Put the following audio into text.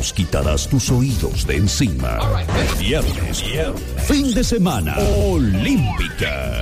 Nos quitarás tus oídos de encima. Viernes, fin de semana, Olímpica.